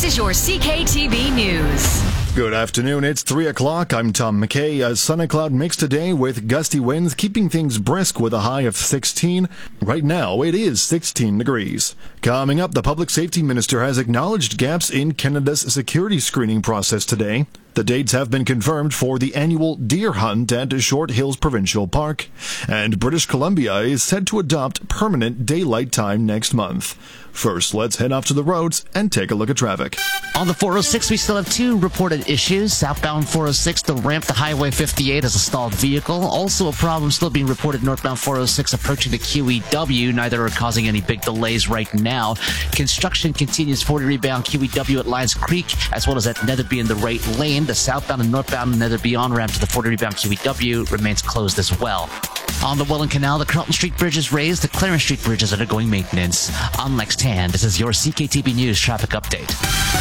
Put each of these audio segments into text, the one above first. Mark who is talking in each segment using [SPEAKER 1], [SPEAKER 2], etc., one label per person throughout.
[SPEAKER 1] is your CKTB News.
[SPEAKER 2] Good afternoon. It's 3 o'clock. I'm Tom McKay. A sun and cloud mix today with gusty winds keeping things brisk with a high of 16. Right now, it is 16 degrees. Coming up, the Public Safety Minister has acknowledged gaps in Canada's security screening process today. The dates have been confirmed for the annual deer hunt at Short Hills Provincial Park, and British Columbia is set to adopt permanent daylight time next month. First, let's head off to the roads and take a look at traffic.
[SPEAKER 3] On the 406, we still have two reported issues. Southbound 406, the ramp to Highway 58 has a stalled vehicle. Also a problem still being reported northbound 406 approaching the QEW. Neither are causing any big delays right now. Construction continues 40 rebound QEW at Lions Creek, as well as at Netherby in the right lane. The southbound and northbound Netherby on-ramp to the 40 rebound QEW remains closed as well. On the Welland Canal, the Carlton Street Bridge is raised. The Clarence Street Bridge is undergoing maintenance. I'm Lex Tan. This is your CKTB News traffic update.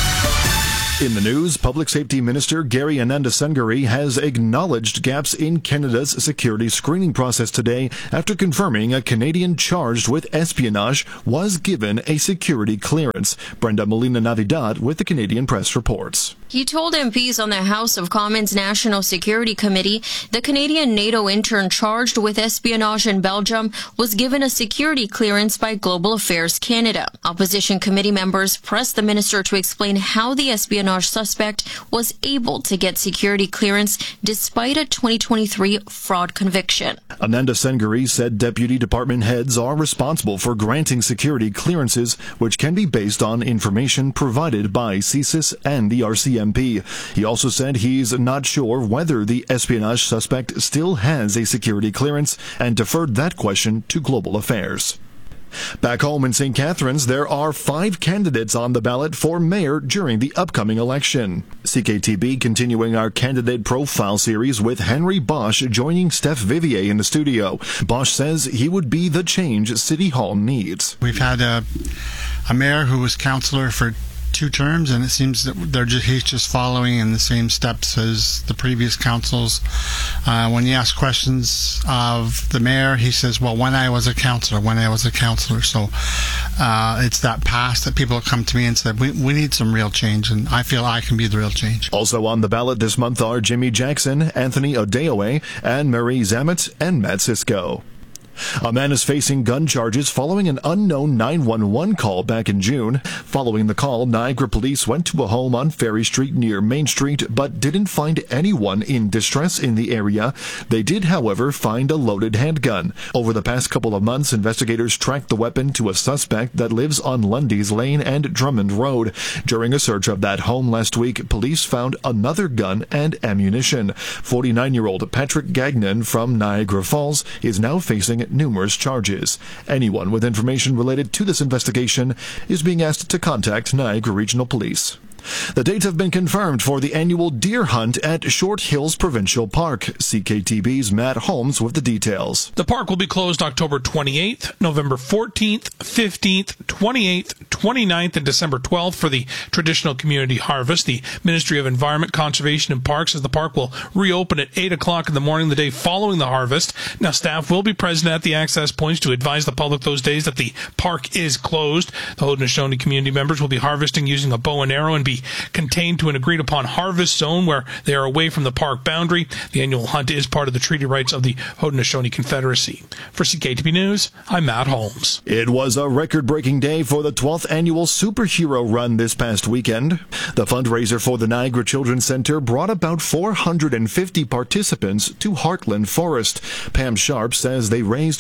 [SPEAKER 2] In the news, Public Safety Minister Gary Anandasengari has acknowledged gaps in Canada's security screening process today after confirming a Canadian charged with espionage was given a security clearance. Brenda Molina-Navidad with the Canadian Press reports.
[SPEAKER 4] He told MPs on the House of Commons National Security Committee the Canadian NATO intern charged with espionage in Belgium was given a security clearance by Global Affairs Canada. Opposition committee members pressed the minister to explain how the espionage suspect was able to get security clearance despite a 2023 fraud conviction.
[SPEAKER 2] Anandasengari said deputy department heads are responsible for granting security clearances, which can be based on information provided by CSIS and the RCMP. He also said he's not sure whether the espionage suspect still has a security clearance and deferred that question to Global Affairs. Back home in St. Catharines, there are 5 candidates on the ballot for mayor during the upcoming election. CKTB continuing our candidate profile series with Henry Bosch joining Steph Vivier in the studio. Bosch says he would be the change City Hall needs.
[SPEAKER 5] We've had a mayor who was councillor for 2 terms, and it seems that he's just following in the same steps as the previous councils. When you ask questions of the mayor, he says, well, when I was a councillor. So it's that past that people come to me and said, we need some real change, and I feel I can be the real change.
[SPEAKER 2] Also on the ballot this month are Jimmy Jackson, Anthony Odeoye, and Marie Zamet and Matt Cisco. A man is facing gun charges following an unknown 911 call back in June. Following the call, Niagara police went to a home on Ferry Street near Main Street, but didn't find anyone in distress in the area. They did, however, find a loaded handgun. Over the past couple of months, investigators tracked the weapon to a suspect that lives on Lundy's Lane and Drummond Road. During a search of that home last week, police found another gun and ammunition. 49-year-old Patrick Gagnon from Niagara Falls is now facing numerous charges. Anyone with information related to this investigation is being asked to contact Niagara Regional Police. The dates have been confirmed for the annual deer hunt at Short Hills Provincial Park. CKTB's Matt Holmes with the details.
[SPEAKER 6] The park will be closed October 28th, November 14th, 15th, 28th, 29th, and December 12th for the traditional community harvest. The Ministry of Environment, Conservation and Parks says the park will reopen at 8 o'clock in the morning the day following the harvest. Now, staff will be present at the access points to advise the public those days that the park is closed. The Haudenosaunee community members will be harvesting using a bow and arrow and be contained to an agreed upon harvest zone where they are away from the park boundary. The annual hunt is part of the treaty rights of the Haudenosaunee Confederacy. For CKTB News, I'm Matt Holmes.
[SPEAKER 2] It was a record-breaking day for the 12th annual Superhero Run this past weekend. The fundraiser for the Niagara Children's Center brought about 450 participants to Heartland Forest. Pam Sharp says they raised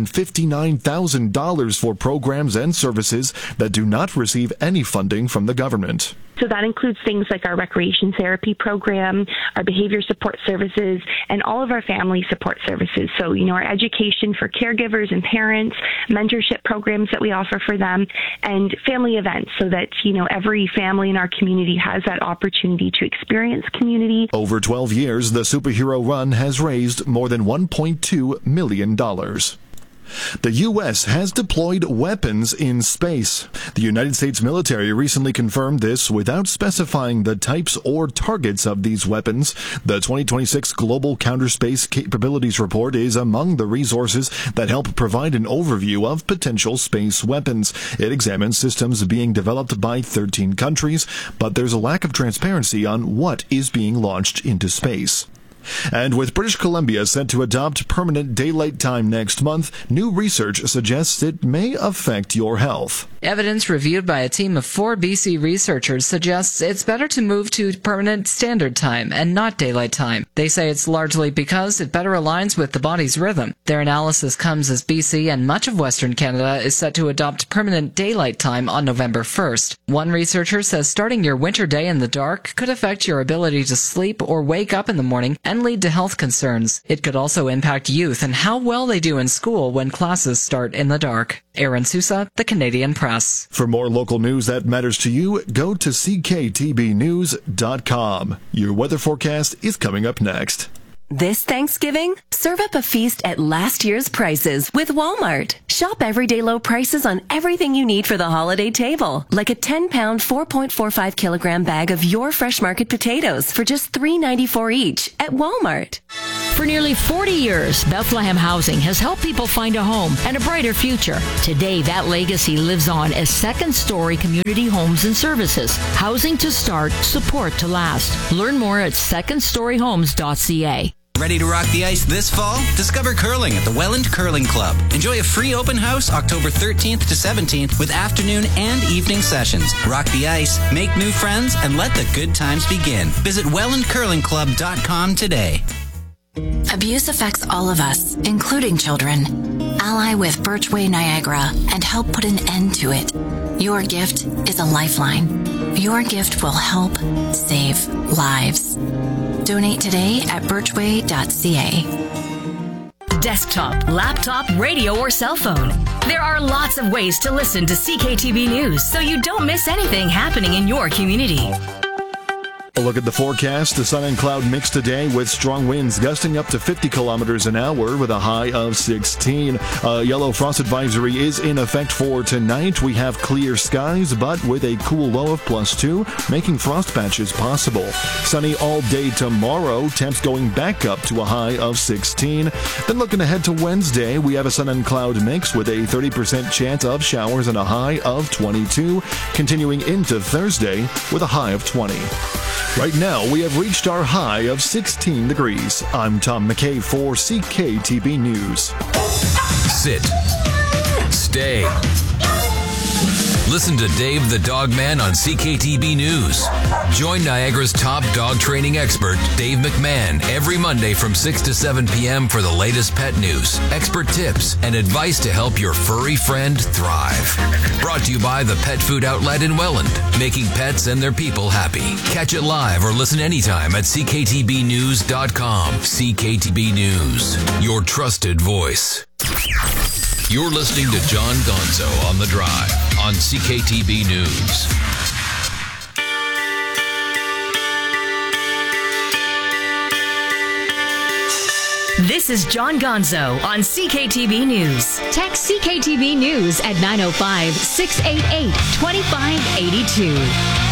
[SPEAKER 2] $159,000 for programs and services that do not receive any funding from the government.
[SPEAKER 7] So that includes things like our recreation therapy program, our behavior support services, and all of our family support services. So, our education for caregivers and parents, mentorship programs that we offer for them, and family events so that, every family in our community has that opportunity to experience community.
[SPEAKER 2] Over 12 years, the Superhero Run has raised more than $1.2 million. The U.S. has deployed weapons in space. The United States military recently confirmed this without specifying the types or targets of these weapons. The 2026 Global Counterspace Capabilities Report is among the resources that help provide an overview of potential space weapons. It examines systems being developed by 13 countries, but there's a lack of transparency on what is being launched into space. And with British Columbia set to adopt permanent daylight time next month, new research suggests it may affect your health.
[SPEAKER 8] Evidence reviewed by a team of 4 BC researchers suggests it's better to move to permanent standard time and not daylight time. They say it's largely because it better aligns with the body's rhythm. Their analysis comes as BC and much of Western Canada is set to adopt permanent daylight time on November 1st. One researcher says starting your winter day in the dark could affect your ability to sleep or wake up in the morning and lead to health concerns. It could also impact youth and how well they do in school when classes start in the dark. Aaron Sousa, The Canadian Press.
[SPEAKER 2] For more local news that matters to you, go to cktbnews.com. Your weather forecast is coming up next.
[SPEAKER 9] This Thanksgiving, serve up a feast at last year's prices with Walmart. Shop everyday low prices on everything you need for the holiday table, like a 10-pound, 4.45 kilogram bag of your Fresh Market potatoes for just $3.94 each at Walmart.
[SPEAKER 10] For nearly 40 years, Bethlehem Housing has helped people find a home and a brighter future. Today, that legacy lives on as second-story community homes and services. Housing to start, support to last. Learn more at secondstoryhomes.ca.
[SPEAKER 11] Ready to rock the ice this fall? Discover curling at the Welland Curling Club. Enjoy a free open house October 13th to 17th with afternoon and evening sessions. Rock the ice, make new friends, and let the good times begin. Visit wellandcurlingclub.com today.
[SPEAKER 12] Abuse affects all of us, including children. Ally with Birchway Niagara and help put an end to it. Your gift is a lifeline. Your gift will help save lives. Donate today at birchway.ca.
[SPEAKER 1] Desktop, laptop, radio, or cell phone. There are lots of ways to listen to CKTB News so you don't miss anything happening in your community.
[SPEAKER 2] A look at the forecast. The sun and cloud mix today with strong winds gusting up to 50 kilometers an hour with a high of 16. A yellow frost advisory is in effect for tonight. We have clear skies, but with a cool low of +2, making frost patches possible. Sunny all day tomorrow. Temps going back up to a high of 16. Then looking ahead to Wednesday, we have a sun and cloud mix with a 30% chance of showers and a high of 22. Continuing into Thursday with a high of 20. Right now, we have reached our high of 16 degrees. I'm Tom McKay for CKTB News.
[SPEAKER 13] Sit. Stay. Listen to Dave the Dog Man on CKTB News. Join Niagara's top dog training expert, Dave McMahon, every Monday from 6 to 7 p.m. for the latest pet news, expert tips, and advice to help your furry friend thrive. Brought to you by the Pet Food Outlet in Welland, making pets and their people happy. Catch it live or listen anytime at cktbnews.com. CKTB News, your trusted voice. You're listening to John Gonzo on The Drive on CKTB News.
[SPEAKER 1] This is John Gonzo on CKTB News. Text CKTB News at 905-688-2582.